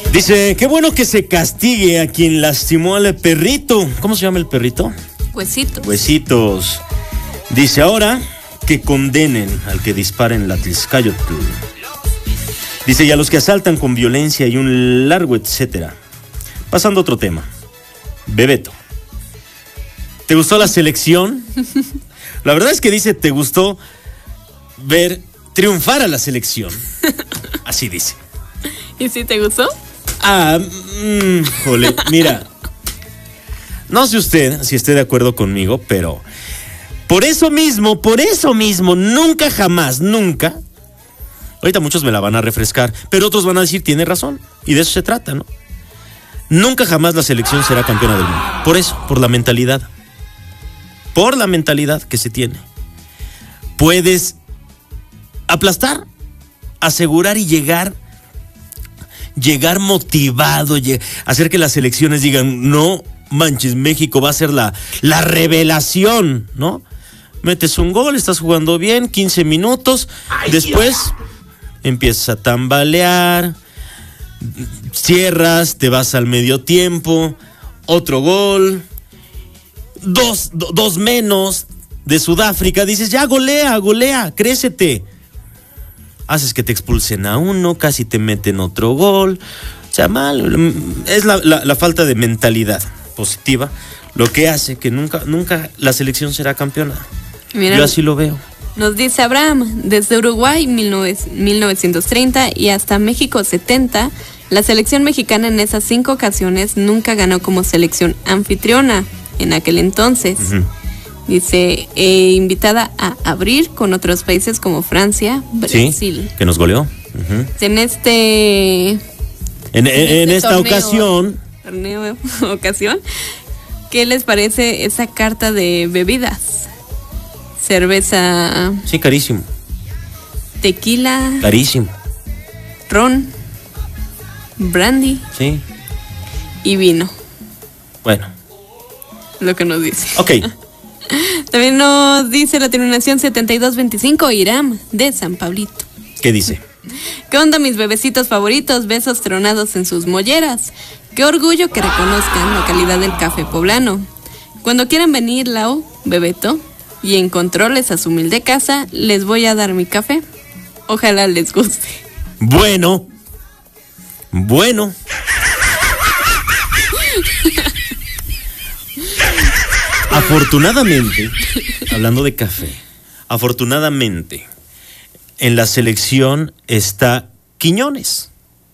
Dice, qué bueno que se castigue a quien lastimó al perrito. ¿Cómo se llama el perrito? Huesitos. Huesitos. Dice, ahora que condenen al que dispara en la Tlaxcayotl. Dice, y a los que asaltan con violencia y un largo etcétera. Pasando a otro tema. Bebeto, ¿te gustó la selección? La verdad es que dice, ¿te gustó ver triunfar a la selección? Así dice. ¿Y si te gustó? Jole, mira, no sé usted si esté de acuerdo conmigo, pero por eso mismo, nunca jamás, nunca. Ahorita muchos me la van a refrescar, pero otros van a decir, tiene razón, y de eso se trata, ¿no? Nunca jamás la selección será campeona del mundo. Por eso, por la mentalidad que se tiene. Puedes aplastar, asegurar y llegar motivado, hacer que las selecciones digan, no manches, México va a ser la revelación, ¿no? Metes un gol, estás jugando bien, 15 minutos, después empiezas a tambalear, cierras, te vas al medio tiempo, otro gol, dos menos de Sudáfrica, dices, ya golea, crécete. Haces que te expulsen a uno, casi te meten otro gol. O sea, mal. Es la falta de mentalidad positiva lo que hace que nunca la selección será campeona. Mira, yo así lo veo. Nos dice Abraham, desde Uruguay 1930 y hasta México 70, la selección mexicana en esas 5 ocasiones nunca ganó como selección anfitriona en aquel entonces. Uh-huh. Dice, invitada a abrir con otros países como Francia, Brasil. Sí, que nos goleó. Uh-huh. En esta ocasión, ¿qué les parece esa carta de bebidas? Cerveza. Sí, carísimo. Tequila. Carísimo. Ron. Brandy. Sí. Y vino. Bueno. Lo que nos dice. Ok. También nos dice la terminación 7225, Iram, de San Pablito. ¿Qué dice? ¿Qué onda, mis bebecitos favoritos? Besos tronados en sus molleras. Qué orgullo que reconozcan la calidad del café poblano. Cuando quieran venir, Lau, Bebeto, y en controles a su humilde casa, les voy a dar mi café. Ojalá les guste. Bueno. Afortunadamente, hablando de café, afortunadamente, en la selección está Quiñones.